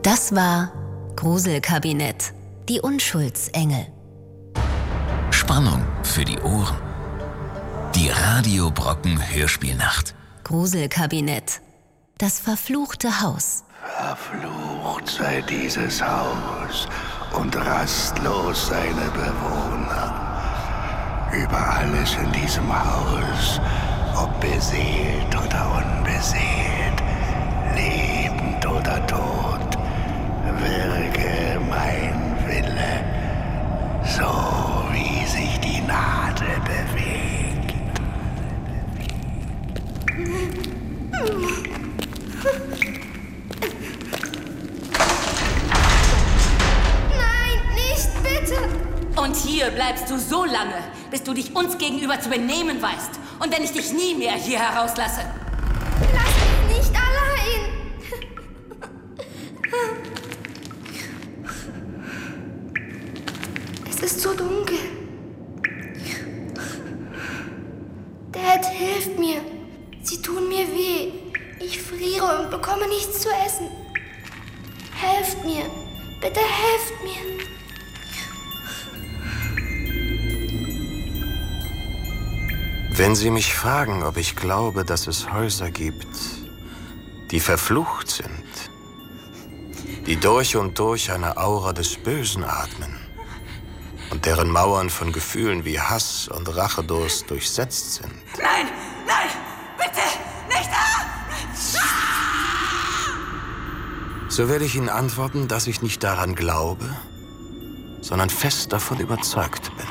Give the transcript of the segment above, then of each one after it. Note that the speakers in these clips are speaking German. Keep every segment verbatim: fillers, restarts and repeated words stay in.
Das war Gruselkabinett, die Unschuldsengel. Spannung für die Ohren. Die Radio Brocken Hörspielnacht. Gruselkabinett, das verfluchte Haus. Verflucht sei dieses Haus und rastlos seine Bewohner. Über alles in diesem Haus, ob beseelt oder unbeseelt, lebend oder tot, wirke mein Wille, so wie sich die Nadel bewegt. Nein, nicht bitte! Und hier bleibst du so lange, bis du dich uns gegenüber zu benehmen weißt. Und wenn ich dich nie mehr hier herauslasse. Lass mich nicht allein! Es ist so dunkel. Dad, hilft mir. Sie tun mir weh. Ich friere und bekomme nichts zu essen. Helft mir. Bitte helft mir. Wenn Sie mich fragen, ob ich glaube, dass es Häuser gibt, die verflucht sind, die durch und durch eine Aura des Bösen atmen und deren Mauern von Gefühlen wie Hass und Rachedurst durchsetzt sind. Nein, nein, bitte, nicht da! So werde ich Ihnen antworten, dass ich nicht daran glaube, sondern fest davon überzeugt bin.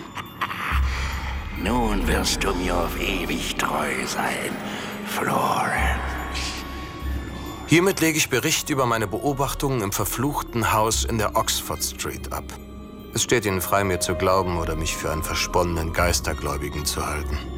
Nun wirst du mir auf ewig treu sein, Florence. Hiermit lege ich Bericht über meine Beobachtungen im verfluchten Haus in der Oxford Street ab. Es steht Ihnen frei, mir zu glauben oder mich für einen versponnenen Geistergläubigen zu halten.